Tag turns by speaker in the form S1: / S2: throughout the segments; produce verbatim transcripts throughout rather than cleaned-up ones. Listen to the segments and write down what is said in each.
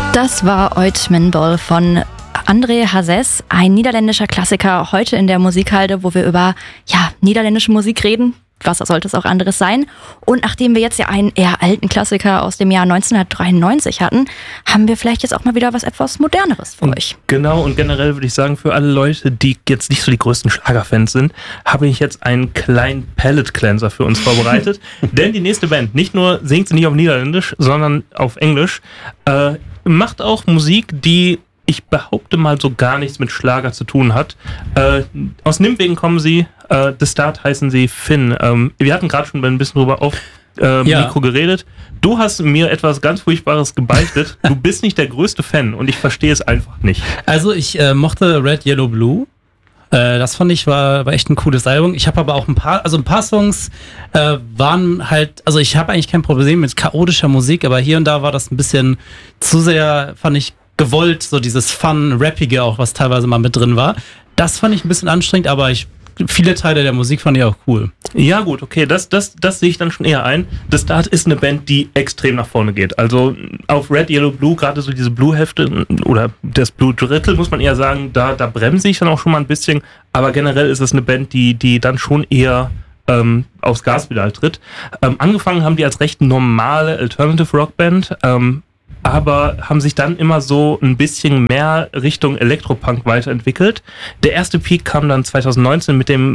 S1: Das war Uitmenbol von André Hazes, ein niederländischer Klassiker, heute in der Musikhalde, wo wir über ja, niederländische Musik reden. Was sollte es auch anderes sein? Und nachdem wir jetzt ja einen eher alten Klassiker aus dem Jahr neunzehnhundertdreiundneunzig hatten, haben wir vielleicht jetzt auch mal wieder was etwas Moderneres für
S2: und
S1: euch.
S2: Genau, und generell würde ich sagen, für alle Leute, die jetzt nicht so die größten Schlagerfans sind, habe ich jetzt einen kleinen Palette-Cleanser für uns vorbereitet. Denn die nächste Band, nicht nur singt sie nicht auf Niederländisch, sondern auf Englisch, äh, macht auch Musik, die ich behaupte mal so gar nichts mit Schlager zu tun hat. Äh, aus Nimwegen kommen sie, äh, The Start heißen sie Finn. Ähm, wir hatten gerade schon ein bisschen drüber auf äh,
S3: Ja.
S2: Mikro geredet. Du hast mir etwas ganz Furchtbares gebeichtet. Du bist nicht der größte Fan und ich verstehe es einfach nicht.
S3: Also ich äh, mochte Red, Yellow, Blue. Äh, das fand ich war, war echt ein cooles Album. Ich habe aber auch ein paar, also ein paar Songs äh, waren halt, also ich habe eigentlich kein Problem mit chaotischer Musik, aber hier und da war das ein bisschen zu sehr, fand ich, gewollt, so dieses Fun-Rappige auch, was teilweise mal mit drin war. Das fand ich ein bisschen anstrengend, aber ich, viele Teile der Musik fand ich auch cool.
S2: Ja gut, okay, das, das, das sehe ich dann schon eher ein. The Start ist eine Band, die extrem nach vorne geht. Also auf Red, Yellow, Blue, gerade so diese Blue-Hefte oder das Blue-Drittel, muss man eher sagen, da, da bremse ich dann auch schon mal ein bisschen. Aber generell ist es eine Band, die, die dann schon eher ähm, aufs Gaspedal tritt. Ähm, angefangen haben die als recht normale Alternative-Rock-Band, ähm, aber haben sich dann immer so ein bisschen mehr Richtung Elektropunk weiterentwickelt. Der erste Peak kam dann zweitausendneunzehn mit dem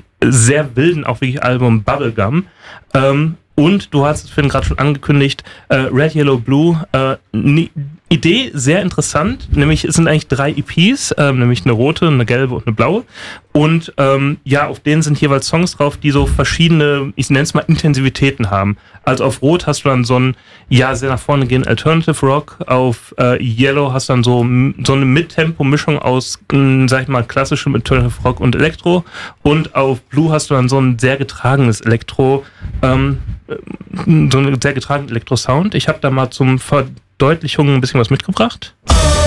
S2: sehr wilden, auch wirklich Album Bubblegum. Ähm, und du hast es vorhin gerade schon angekündigt, äh, Red, Yellow, Blue, äh, ni- Idee sehr interessant, nämlich es sind eigentlich drei E Ps, ähm, nämlich eine rote, eine gelbe und eine blaue. Und ähm, ja, auf denen sind jeweils Songs drauf, die so verschiedene, ich nenne es mal Intensivitäten haben. Also auf Rot hast du dann so ein, ja, sehr nach vorne gehenden Alternative Rock, auf äh, Yellow hast du dann so, so eine Mittempo-Mischung aus, mh, sag ich mal, klassischem Alternative Rock und Elektro. Und auf Blue hast du dann so ein sehr getragenes Elektro, ähm, so einen sehr getragenen Elektro-Sound. Ich habe da mal zum Verdeutlichung ein bisschen was mitgebracht.